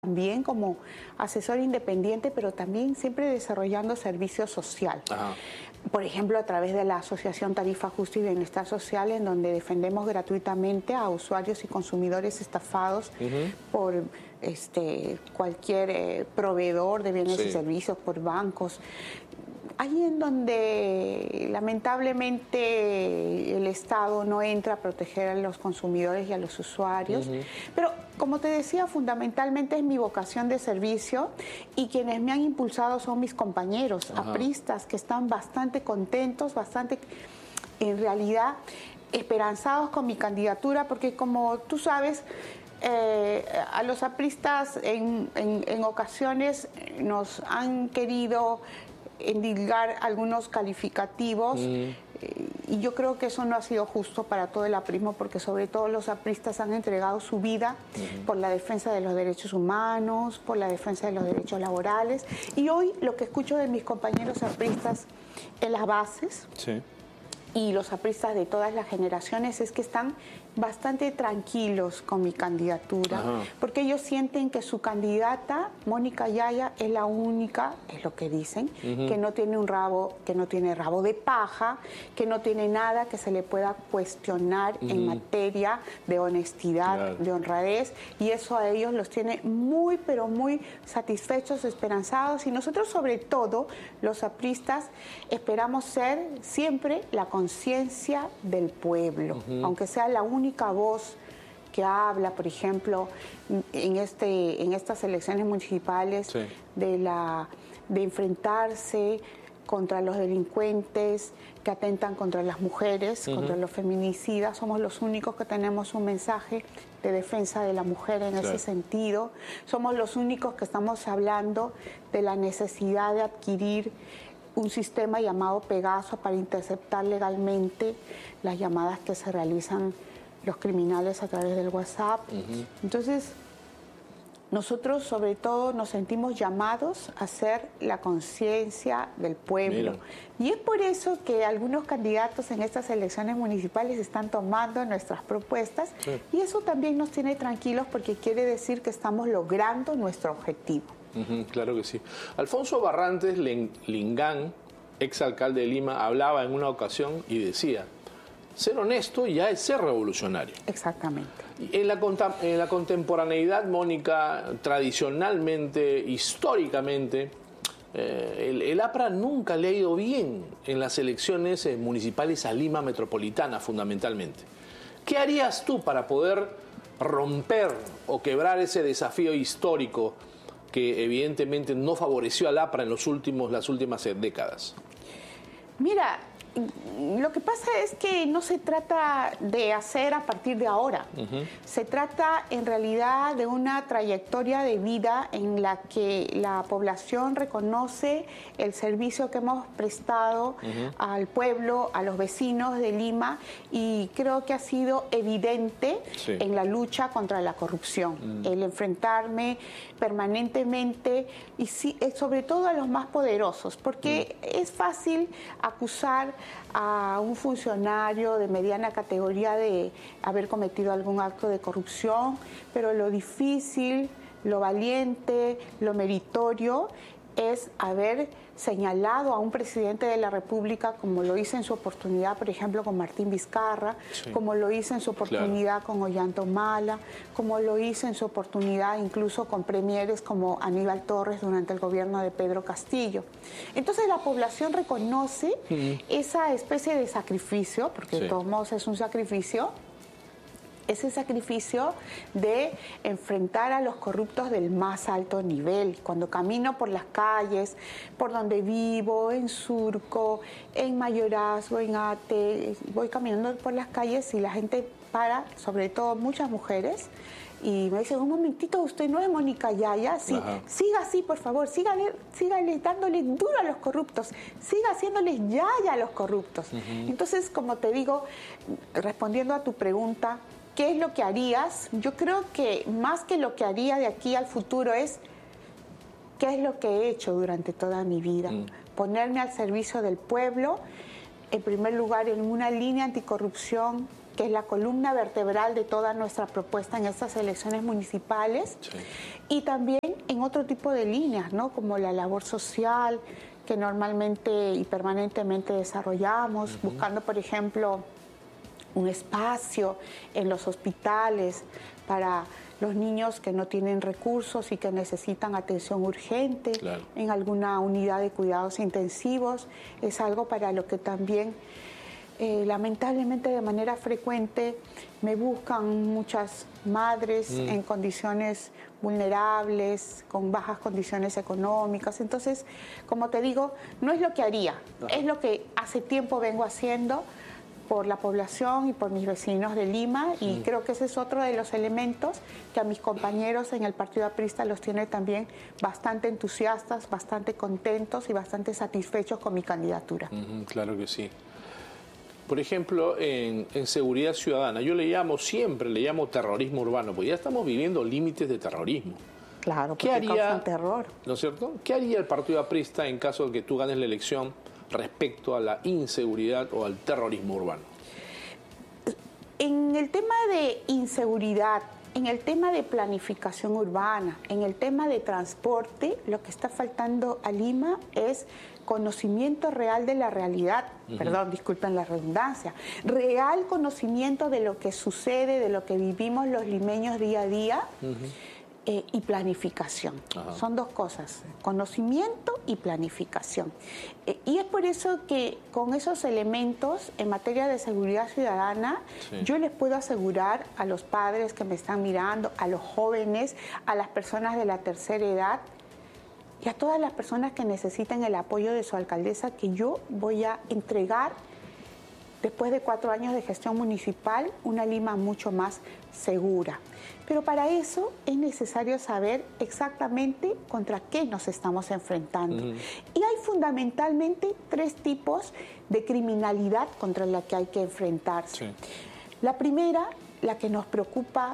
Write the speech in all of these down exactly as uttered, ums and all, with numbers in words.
también como asesora independiente, pero también siempre desarrollando servicio social. Ajá. Por ejemplo, a través de la Asociación Tarifa Justa y Bienestar Social, en donde defendemos gratuitamente a usuarios y consumidores estafados uh-huh. por este, cualquier eh, proveedor de bienes sí. y servicios, por bancos. Ahí en donde lamentablemente el Estado no entra a proteger a los consumidores y a los usuarios. Uh-huh. Pero como te decía, fundamentalmente es mi vocación de servicio y quienes me han impulsado son mis compañeros uh-huh. apristas, que están bastante contentos, bastante en realidad esperanzados con mi candidatura, porque como tú sabes, Eh, a los apristas en, en, en ocasiones nos han querido endilgar algunos calificativos mm. eh, y yo creo que eso no ha sido justo para todo el aprismo, porque sobre todo los apristas han entregado su vida mm. por la defensa de los derechos humanos, por la defensa de los derechos laborales, y hoy lo que escucho de mis compañeros apristas en las bases sí. y los apristas de todas las generaciones es que están bastante tranquilos con mi candidatura, Ajá. porque ellos sienten que su candidata, Mónica Yaya, es la única, es lo que dicen, uh-huh. que no tiene un rabo, que no tiene rabo de paja, que no tiene nada que se le pueda cuestionar uh-huh. en materia de honestidad, claro. de honradez, y eso a ellos los tiene muy, pero muy satisfechos, esperanzados, y nosotros sobre todo, los apristas, esperamos ser siempre la conciencia del pueblo, uh-huh. aunque sea la única única voz que habla, por ejemplo, en este en estas elecciones municipales sí. de la de enfrentarse contra los delincuentes que atentan contra las mujeres, uh-huh. contra los feminicidas. Somos los únicos que tenemos un mensaje de defensa de la mujer en claro. ese sentido. Somos los únicos que estamos hablando de la necesidad de adquirir un sistema llamado Pegaso para interceptar legalmente las llamadas que se realizan los criminales a través del WhatsApp. Uh-huh. Entonces, nosotros sobre todo nos sentimos llamados a ser la conciencia del pueblo. Mira. Y es por eso que algunos candidatos en estas elecciones municipales están tomando nuestras propuestas sí. y eso también nos tiene tranquilos porque quiere decir que estamos logrando nuestro objetivo. Uh-huh, claro que sí. Alfonso Barrantes Lingán, exalcalde de Lima, hablaba en una ocasión y decía: ser honesto ya es ser revolucionario. Exactamente. En la, en la contemporaneidad, Mónica, tradicionalmente, históricamente, eh, el, el APRA nunca le ha ido bien en las elecciones eh, municipales a Lima metropolitana, fundamentalmente. ¿Qué harías tú para poder romper o quebrar ese desafío histórico que evidentemente no favoreció al APRA en los últimos, las últimas décadas? Mira, lo que pasa es que no se trata de hacer a partir de ahora. Uh-huh. Se trata en realidad de una trayectoria de vida en la que la población reconoce el servicio que hemos prestado uh-huh. al pueblo, a los vecinos de Lima, y creo que ha sido evidente sí. en la lucha contra la corrupción. Uh-huh. El enfrentarme permanentemente y sí, sobre todo a los más poderosos, porque uh-huh. es fácil acusar a un funcionario de mediana categoría de haber cometido algún acto de corrupción, pero lo difícil, lo valiente, lo meritorio es haber señalado a un presidente de la República, como lo hice en su oportunidad, por ejemplo, con Martín Vizcarra, sí. como lo hice en su oportunidad claro. con Ollanta Humala, como lo hice en su oportunidad incluso con premieres como Aníbal Torres durante el gobierno de Pedro Castillo. Entonces la población reconoce uh-huh. esa especie de sacrificio, porque sí. de todos modos es un sacrificio, ese sacrificio de enfrentar a los corruptos del más alto nivel. Cuando camino por las calles, por donde vivo, en Surco, en Mayorazgo, en Ate, voy caminando por las calles y la gente para, sobre todo muchas mujeres, y me dicen: un momentito, usted no es Mónica Yaya, sí, siga así, por favor, sígale, sígale dándole duro a los corruptos, siga haciéndoles yaya a los corruptos. Uh-huh. Entonces, como te digo, respondiendo a tu pregunta, ¿qué es lo que harías? Yo creo que más que lo que haría de aquí al futuro es qué es lo que he hecho durante toda mi vida. Mm. Ponerme al servicio del pueblo, en primer lugar en una línea anticorrupción que es la columna vertebral de toda nuestra propuesta en estas elecciones municipales, sí. y también en otro tipo de líneas, ¿no? Como la labor social, que normalmente y permanentemente desarrollamos, uh-huh. buscando, por ejemplo, un espacio en los hospitales para los niños que no tienen recursos y que necesitan atención urgente, claro. en alguna unidad de cuidados intensivos. Es algo para lo que también, eh, lamentablemente, de manera frecuente me buscan muchas madres mm. en condiciones vulnerables, con bajas condiciones económicas. Entonces, como te digo, no es lo que haría, no. es lo que hace tiempo vengo haciendo por la población y por mis vecinos de Lima, y mm. creo que ese es otro de los elementos que a mis compañeros en el Partido Aprista los tiene también bastante entusiastas, bastante contentos y bastante satisfechos con mi candidatura. Mm-hmm, claro que sí. Por ejemplo, en, en seguridad ciudadana, yo le llamo siempre, le llamo terrorismo urbano, porque ya estamos viviendo límites de terrorismo. Claro, porque ¿Qué haría, causan terror. ¿No es cierto? ¿Qué haría el Partido Aprista en caso de que tú ganes la elección respecto a la inseguridad o al terrorismo urbano? En el tema de inseguridad, en el tema de planificación urbana, en el tema de transporte, lo que está faltando a Lima es conocimiento real de la realidad, uh-huh. perdón, disculpen la redundancia, real conocimiento de lo que sucede, de lo que vivimos los limeños día a día, uh-huh. eh, y planificación. Uh-huh. Son dos cosas, conocimiento y planificación. Eh, y es por eso que con esos elementos en materia de seguridad ciudadana, sí. yo les puedo asegurar a los padres que me están mirando, a los jóvenes, a las personas de la tercera edad, y a todas las personas que necesiten el apoyo de su alcaldesa, que yo voy a entregar, después de cuatro años de gestión municipal, una Lima mucho más segura. Pero para eso es necesario saber exactamente contra qué nos estamos enfrentando. Uh-huh. Y hay fundamentalmente tres tipos de criminalidad contra la que hay que enfrentarse. Sí. La primera, la que nos preocupa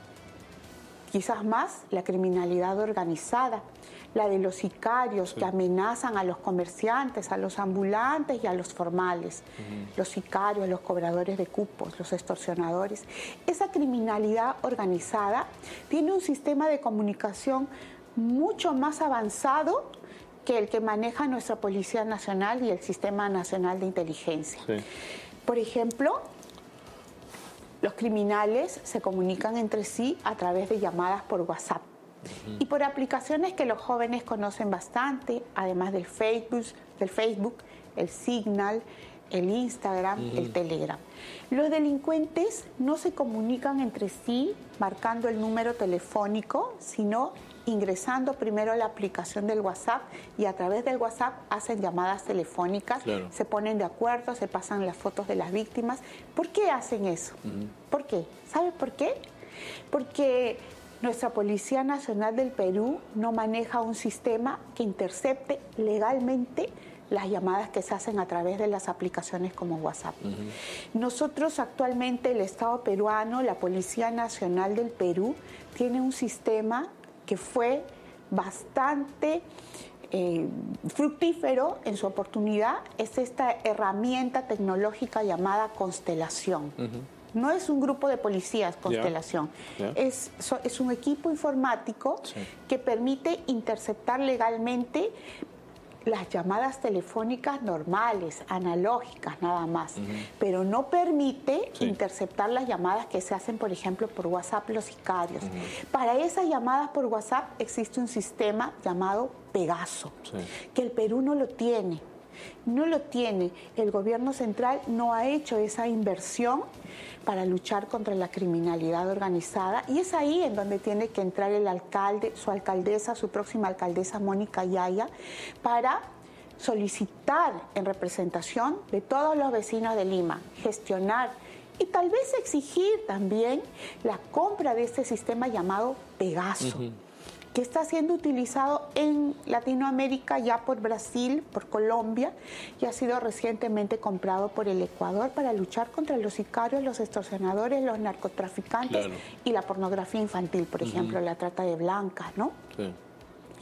quizás más, la criminalidad organizada, la de los sicarios sí. que amenazan a los comerciantes, a los ambulantes y a los formales, uh-huh. los sicarios, los cobradores de cupos, los extorsionadores. Esa criminalidad organizada tiene un sistema de comunicación mucho más avanzado que el que maneja nuestra Policía Nacional y el Sistema Nacional de Inteligencia. Sí. Por ejemplo, los criminales se comunican entre sí a través de llamadas por WhatsApp. Uh-huh. Y por aplicaciones que los jóvenes conocen bastante, además del Facebook, del Facebook, el Signal, el Instagram, uh-huh. el Telegram. Los delincuentes no se comunican entre sí marcando el número telefónico, sino ingresando primero a la aplicación del WhatsApp, y a través del WhatsApp hacen llamadas telefónicas, claro. se ponen de acuerdo, se pasan las fotos de las víctimas. ¿Por qué hacen eso? Uh-huh. ¿Por qué? ¿Sabe por qué? Porque nuestra Policía Nacional del Perú no maneja un sistema que intercepte legalmente las llamadas que se hacen a través de las aplicaciones como WhatsApp. Uh-huh. Nosotros actualmente, el Estado peruano, la Policía Nacional del Perú, tiene un sistema que fue bastante eh, fructífero en su oportunidad. Es esta herramienta tecnológica llamada Constelación. Uh-huh. No es un grupo de policías, Constelación. Yeah. Yeah. Es, so, es un equipo informático sí. que permite interceptar legalmente las llamadas telefónicas normales, analógicas, nada más. Uh-huh. Pero no permite sí. interceptar las llamadas que se hacen, por ejemplo, por WhatsApp, los sicarios. Uh-huh. Para esas llamadas por WhatsApp existe un sistema llamado Pegaso, sí. que el Perú no lo tiene. No lo tiene. El gobierno central no ha hecho esa inversión para luchar contra la criminalidad organizada, y es ahí en donde tiene que entrar el alcalde, su alcaldesa, su próxima alcaldesa Mónica Yaya, para solicitar en representación de todos los vecinos de Lima, gestionar y tal vez exigir también la compra de este sistema llamado Pegaso. Uh-huh. que está siendo utilizado en Latinoamérica ya por Brasil, por Colombia, y ha sido recientemente comprado por el Ecuador para luchar contra los sicarios, los extorsionadores, los narcotraficantes, claro. y la pornografía infantil, por uh-huh. ejemplo, la trata de blancas, ¿no? Sí.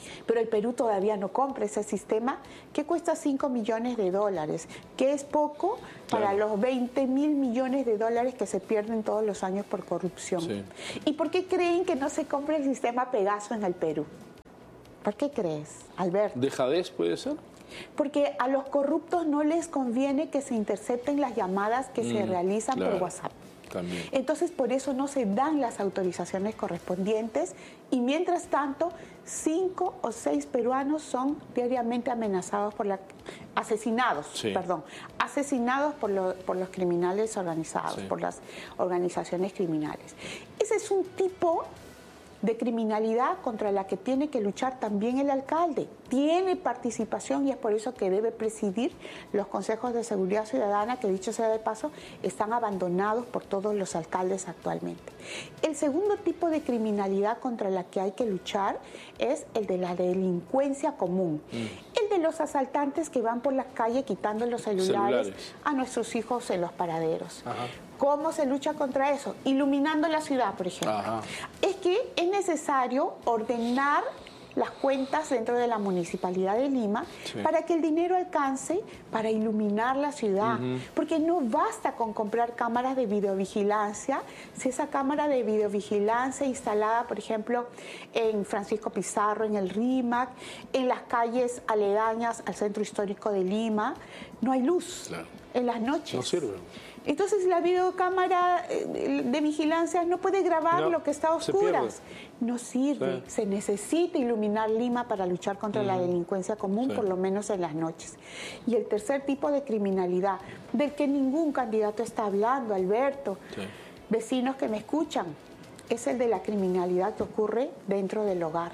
Pero el Perú todavía no compra ese sistema que cuesta cinco millones de dólares, que es poco para claro. los veinte mil millones de dólares que se pierden todos los años por corrupción. Sí. ¿Y por qué creen que no se compra el sistema Pegaso en el Perú? ¿Por qué crees, Alberto? ¿Dejadez puede ser? Porque a los corruptos no les conviene que se intercepten las llamadas que mm, se realizan claro. por WhatsApp. También. Entonces, por eso no se dan las autorizaciones correspondientes y, mientras tanto, cinco o seis peruanos son diariamente amenazados por la... asesinados, sí. perdón, asesinados por, lo, por los criminales organizados, sí. por las organizaciones criminales. Ese es un tipo de criminalidad contra la que tiene que luchar también el alcalde. Tiene participación y es por eso que debe presidir los consejos de seguridad ciudadana, que, dicho sea de paso, están abandonados por todos los alcaldes actualmente. El segundo tipo de criminalidad contra la que hay que luchar es el de la delincuencia común. Mm. El de los asaltantes que van por la calle quitando los celulares, celulares. a nuestros hijos en los paraderos. Ajá. ¿Cómo se lucha contra eso? Iluminando la ciudad, por ejemplo. Ajá. Es que es necesario ordenar las cuentas dentro de la Municipalidad de Lima sí. para que el dinero alcance para iluminar la ciudad. Uh-huh. Porque no basta con comprar cámaras de videovigilancia. Si esa cámara de videovigilancia instalada, por ejemplo, en Francisco Pizarro, en el RIMAC, en las calles aledañas al Centro Histórico de Lima, no hay luz claro. en las noches. No sirve. Entonces la videocámara de vigilancia no puede grabar no, lo que está a oscuras. No sirve. Sí. Se necesita iluminar Lima para luchar contra mm. la delincuencia común, sí. por lo menos en las noches. Y el tercer tipo de criminalidad, del que ningún candidato está hablando, Alberto, sí. vecinos que me escuchan, es el de la criminalidad que ocurre dentro del hogar.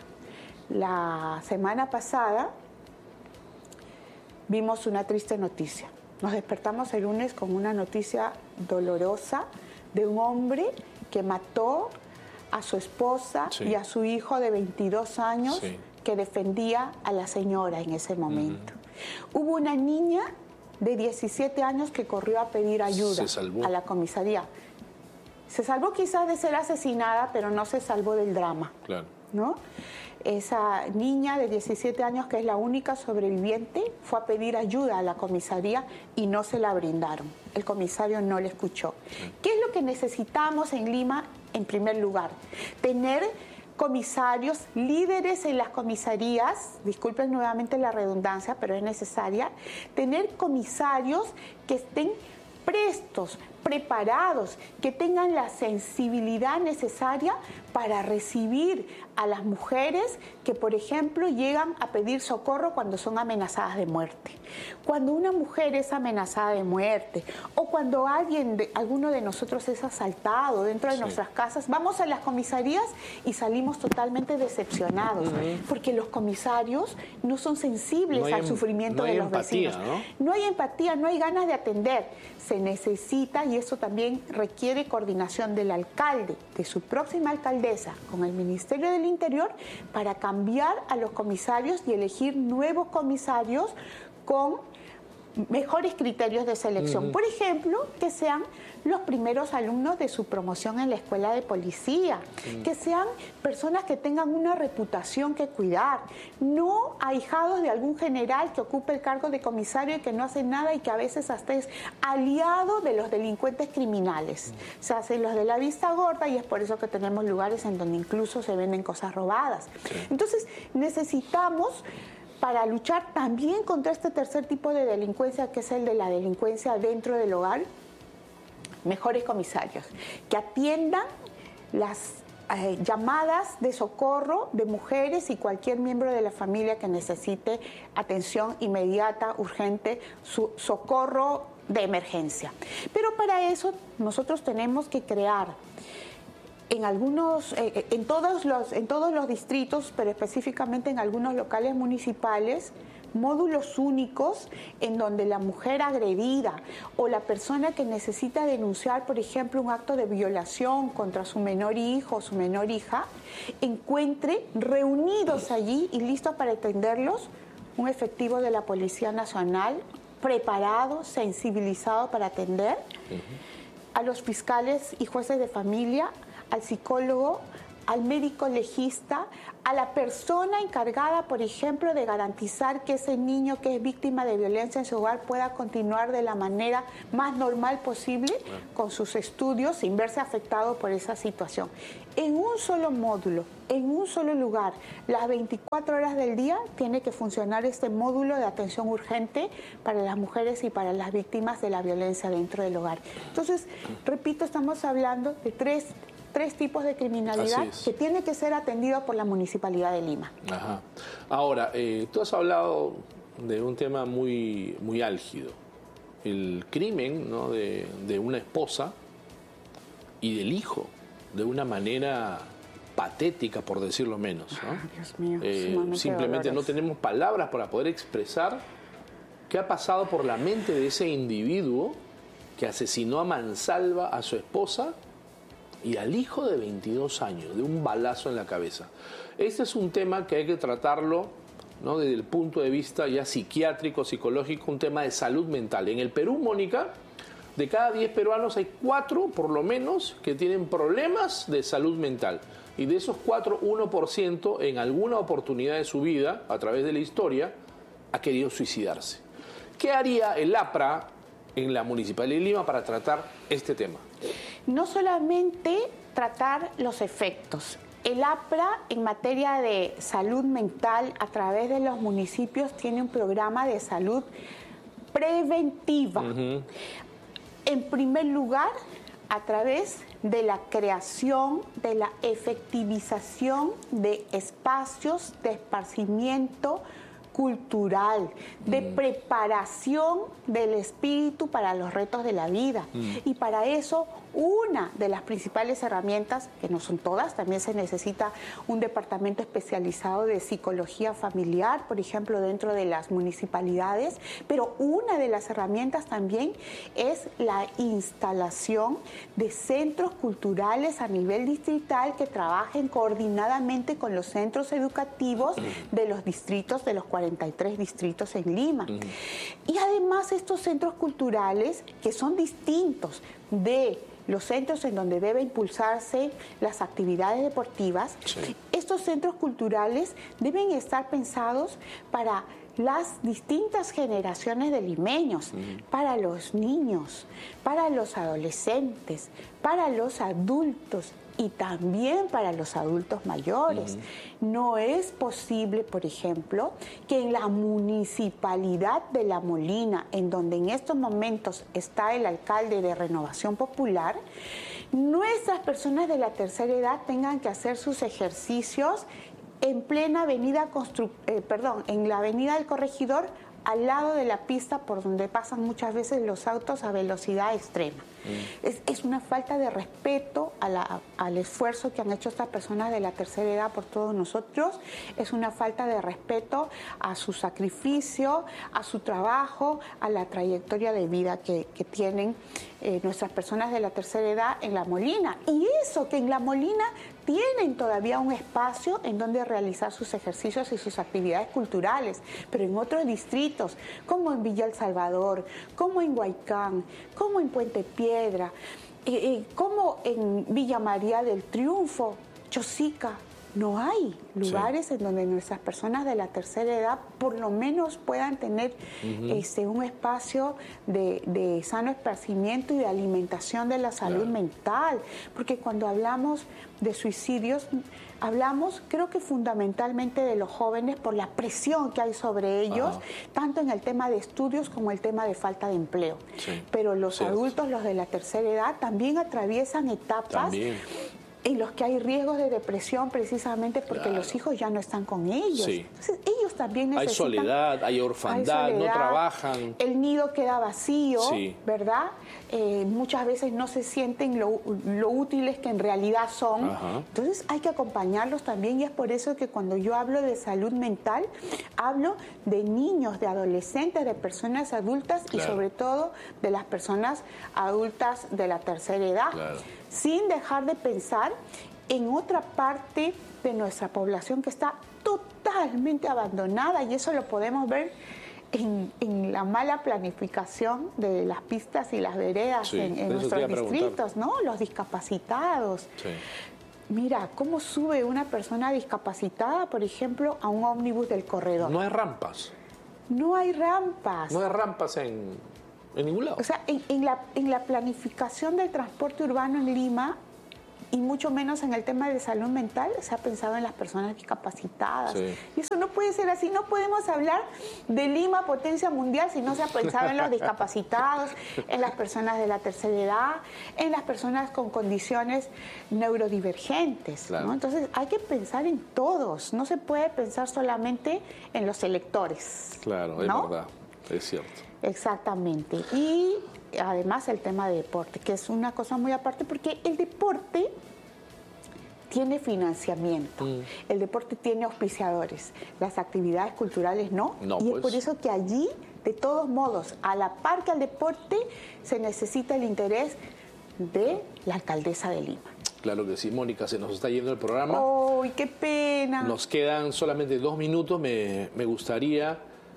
La semana pasada vimos una triste noticia. Nos despertamos el lunes con una noticia dolorosa de un hombre que mató a su esposa sí. y a su hijo de veintidós años sí. que defendía a la señora en ese momento. Uh-huh. Hubo una niña de diecisiete años que corrió a pedir ayuda a la comisaría. Se salvó quizás de ser asesinada, pero no se salvó del drama. Claro. ¿No? Esa niña de diecisiete años, que es la única sobreviviente, fue a pedir ayuda a la comisaría y no se la brindaron. El comisario no le escuchó. Sí. ¿Qué es lo que necesitamos en Lima en primer lugar? Tener comisarios, líderes en las comisarías, disculpen nuevamente la redundancia, pero es necesaria, tener comisarios que estén prestos, preparados, que tengan la sensibilidad necesaria para recibir a las mujeres que, por ejemplo, llegan a pedir socorro cuando son amenazadas de muerte. Cuando una mujer es amenazada de muerte o cuando alguien, de, alguno de nosotros es asaltado dentro de sí. nuestras casas, vamos a las comisarías y salimos totalmente decepcionados, uh-huh. porque los comisarios no son sensibles no al sufrimiento no de los empatía, vecinos. ¿no? no hay empatía, no hay ganas de atender. Se necesita, y eso también requiere coordinación del alcalde, de su próxima alcaldesa, con el Ministerio del Interior, para cambiar a los comisarios y elegir nuevos comisarios con mejores criterios de selección. Uh-huh. Por ejemplo, que sean los primeros alumnos de su promoción en la escuela de policía, uh-huh. que sean personas que tengan una reputación que cuidar, no ahijados de algún general que ocupe el cargo de comisario y que no hace nada y que a veces hasta es aliado de los delincuentes criminales. Uh-huh. Se hacen los de la vista gorda y es por eso que tenemos lugares en donde incluso se venden cosas robadas. Sí. Entonces, necesitamos, para luchar también contra este tercer tipo de delincuencia, que es el de la delincuencia dentro del hogar, mejores comisarios, que atiendan las eh, llamadas de socorro de mujeres y cualquier miembro de la familia que necesite atención inmediata, urgente, su, socorro de emergencia. Pero para eso nosotros tenemos que crear en algunos, eh, en todos los, en todos los distritos, pero específicamente en algunos locales municipales, módulos únicos en donde la mujer agredida o la persona que necesita denunciar, por ejemplo, un acto de violación contra su menor hijo o su menor hija, encuentre reunidos allí y listos para atenderlos un efectivo de la Policía Nacional preparado, sensibilizado para atender, uh-huh. a los fiscales y jueces de familia, al psicólogo, al médico legista, a la persona encargada, por ejemplo, de garantizar que ese niño que es víctima de violencia en su hogar pueda continuar de la manera más normal posible con sus estudios sin verse afectado por esa situación. En un solo módulo, en un solo lugar, las veinticuatro horas del día tiene que funcionar este módulo de atención urgente para las mujeres y para las víctimas de la violencia dentro del hogar. Entonces, repito, estamos hablando de tres tres tipos de criminalidad que tiene que ser atendido por la Municipalidad de Lima. Ajá. Ahora, eh, tú has hablado de un tema muy, muy álgido, el crimen, ¿no?, de, de una esposa y del hijo, de una manera patética, por decirlo menos, ¿no? Ay, Dios mío, eh, simplemente doloroso. No tenemos palabras para poder expresar qué ha pasado por la mente de ese individuo que asesinó a mansalva a su esposa y al hijo de veintidós años, de un balazo en la cabeza. Este es un tema que hay que tratarlo, ¿no?, desde el punto de vista ya psiquiátrico, psicológico, un tema de salud mental. En el Perú, Mónica, de cada diez peruanos hay cuatro, por lo menos, que tienen problemas de salud mental. Y de esos cuatro, uno por ciento en alguna oportunidad de su vida, a través de la historia, ha querido suicidarse. ¿Qué haría el APRA en la Municipalidad de Lima para tratar este tema? No solamente tratar los efectos. El APRA, en materia de salud mental, a través de los municipios, tiene un programa de salud preventiva. Uh-huh. En primer lugar, a través de la creación, de la efectivización de espacios de esparcimiento cultural, de mm. preparación del espíritu para los retos de la vida. Mm. Y para eso, una de las principales herramientas, que no son todas, también se necesita un departamento especializado de psicología familiar, por ejemplo, dentro de las municipalidades, pero una de las herramientas también es la instalación de centros culturales a nivel distrital que trabajen coordinadamente con los centros educativos mm. de los distritos, de los cuarenta y tres distritos en Lima. Mm. Y además estos centros culturales, que son distintos de los centros en donde debe impulsarse las actividades deportivas, sí. estos centros culturales deben estar pensados para las distintas generaciones de limeños, uh-huh. para los niños, para los adolescentes, para los adultos y también para los adultos mayores. Uh-huh. No es posible, por ejemplo, que en la municipalidad de La Molina, en donde en estos momentos está el alcalde de Renovación Popular, nuestras personas de la tercera edad tengan que hacer sus ejercicios en plena avenida, Constru- eh, perdón, en la avenida del Corregidor, al lado de la pista por donde pasan muchas veces los autos a velocidad extrema. Mm. Es, es una falta de respeto a la, al esfuerzo que han hecho estas personas de la tercera edad por todos nosotros, es una falta de respeto a su sacrificio, a su trabajo, a la trayectoria de vida que, que tienen eh, nuestras personas de la tercera edad en La Molina. Y eso, que en La Molina tienen todavía un espacio en donde realizar sus ejercicios y sus actividades culturales, pero en otros distritos, como en Villa El Salvador, como en Huaycán, como en Puente Piedra, eh, eh, como en Villa María del Triunfo, Chosica, no hay lugares sí. en donde nuestras personas de la tercera edad por lo menos puedan tener uh-huh. este, un espacio de, de sano esparcimiento y de alimentación de la salud claro. mental. Porque cuando hablamos de suicidios, hablamos creo que fundamentalmente de los jóvenes por la presión que hay sobre ellos, uh-huh. tanto en el tema de estudios como el tema de falta de empleo. Sí. Pero los sí. adultos, los de la tercera edad, también atraviesan etapas también. en los que hay riesgos de depresión precisamente porque claro. los hijos ya no están con ellos. Sí. Entonces ellos también necesitan... Hay soledad, hay orfandad, hay soledad, no trabajan. El nido queda vacío, sí. ¿verdad? Eh, muchas veces no se sienten lo, lo útiles que en realidad son. Ajá. Entonces hay que acompañarlos también y es por eso que cuando yo hablo de salud mental, hablo de niños, de adolescentes, de personas adultas claro. y sobre todo de las personas adultas de la tercera edad. Claro. Sin dejar de pensar en otra parte de nuestra población que está totalmente abandonada y eso lo podemos ver en, en la mala planificación de las pistas y las veredas sí, en, en nuestros distritos, ¿no? Los discapacitados. Sí. Mira, ¿cómo sube una persona discapacitada, por ejemplo, a un ómnibus del corredor? No hay rampas. No hay rampas. No hay rampas en, en ningún lado. O sea, en, en, la, en la planificación del transporte urbano en Lima, y mucho menos en el tema de salud mental, se ha pensado en las personas discapacitadas. Sí. Y eso no puede ser así. No podemos hablar de Lima, potencia mundial, si no se ha pensado en los discapacitados, en las personas de la tercera edad, en las personas con condiciones neurodivergentes. Claro. ¿no? Entonces, hay que pensar en todos. No se puede pensar solamente en los electores. Claro, es ¿no? verdad, es cierto. Exactamente. Y además el tema de deporte, que es una cosa muy aparte, porque el deporte tiene financiamiento, mm. el deporte tiene auspiciadores, las actividades culturales no, no y pues. es por eso que allí, de todos modos, a la par que al deporte, se necesita el interés de la alcaldesa de Lima. Claro que sí, Mónica, se nos está yendo el programa. ¡Ay, qué pena! Nos quedan solamente dos minutos, me, me gustaría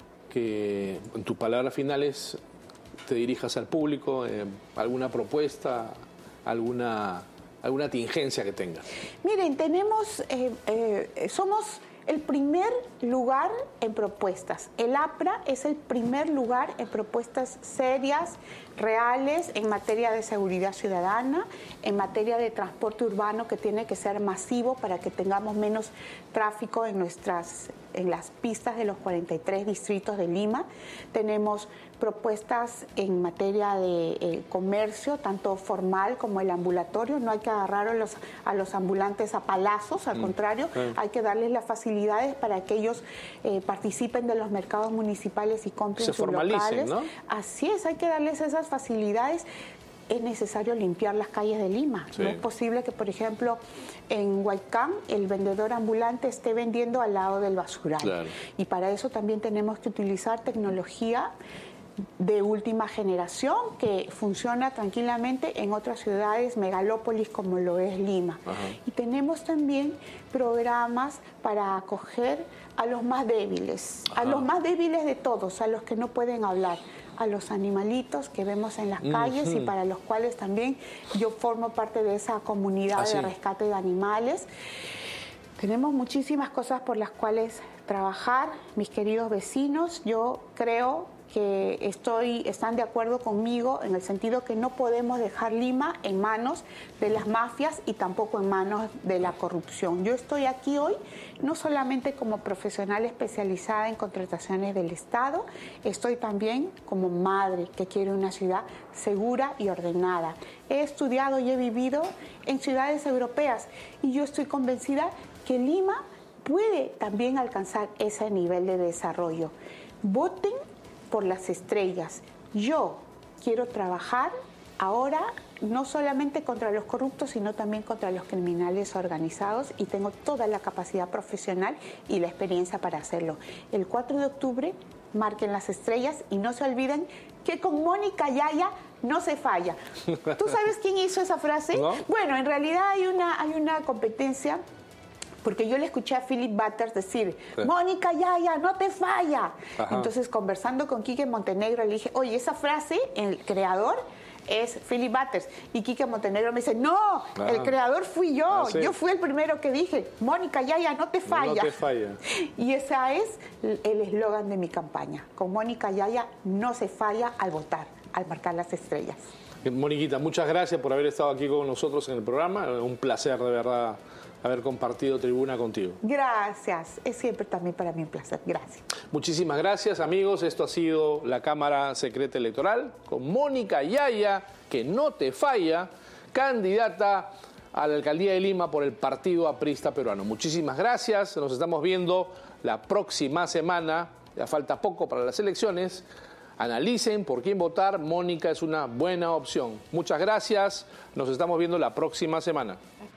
que en tus palabras finales te dirijas al público, eh, alguna propuesta, alguna, alguna tingencia que tengas. Miren, tenemos, eh, eh, somos el primer lugar en propuestas. El APRA es el primer lugar en propuestas serias, reales, en materia de seguridad ciudadana, en materia de transporte urbano, que tiene que ser masivo para que tengamos menos tráfico en nuestras en las pistas de los cuarenta y tres distritos de Lima. Tenemos propuestas en materia de eh, comercio, tanto formal como el ambulatorio. No hay que agarrar a los, a los ambulantes a palazos, al mm. contrario, mm. hay que darles las facilidades para que ellos eh, participen de los mercados municipales y compren Se sus locales. ¿No? Así es, hay que darles esas facilidades. Es necesario limpiar las calles de Lima. Sí. No es posible que, por ejemplo, en Huaycán el vendedor ambulante esté vendiendo al lado del basural. Claro. Y para eso también tenemos que utilizar tecnología de última generación que funciona tranquilamente en otras ciudades, megalópolis como lo es Lima. Ajá. Y tenemos también programas para acoger a los más débiles, Ajá. a los más débiles de todos, a los que no pueden hablar, a los animalitos que vemos en las calles uh-huh. y para los cuales también yo formo parte de esa comunidad Así. de rescate de animales. Tenemos muchísimas cosas por las cuales trabajar, mis queridos vecinos. Yo creo que estoy, están de acuerdo conmigo en el sentido que no podemos dejar Lima en manos de las mafias y tampoco en manos de la corrupción. Yo estoy aquí hoy no solamente como profesional especializada en contrataciones del Estado, estoy también como madre que quiere una ciudad segura y ordenada. He estudiado y he vivido en ciudades europeas y yo estoy convencida que Lima puede también alcanzar ese nivel de desarrollo. Voten por las estrellas. Yo quiero trabajar ahora no solamente contra los corruptos, sino también contra los criminales organizados y tengo toda la capacidad profesional y la experiencia para hacerlo. El cuatro de octubre, marquen las estrellas y no se olviden que con Mónica Yaya no se falla. ¿Tú sabes quién hizo esa frase? ¿No? Bueno, en realidad hay una, hay una competencia. Porque yo le escuché a Philip Butters decir, sí. Mónica Yaya, no te falla. Ajá. Entonces, conversando con Quique Montenegro, le dije, oye, esa frase, el creador es Philip Butters. Y Quique Montenegro me dice, no, Ajá. el creador fui yo. Ah, ¿sí? Yo fui el primero que dije, Mónica Yaya, no te falla. No te falla. Y ese es el eslogan de mi campaña. Con Mónica Yaya no se falla al votar, al marcar las estrellas. Moniquita, muchas gracias por haber estado aquí con nosotros en el programa. Un placer, de verdad, haber compartido tribuna contigo. Gracias, es siempre también para mí un placer, gracias. Muchísimas gracias, amigos. Esto ha sido la Cámara Secreta Electoral con Mónica Yaya, que no te falla, candidata a la Alcaldía de Lima por el Partido Aprista Peruano. Muchísimas gracias, nos estamos viendo la próxima semana, ya falta poco para las elecciones. Analicen por quién votar, Mónica es una buena opción. Muchas gracias, nos estamos viendo la próxima semana.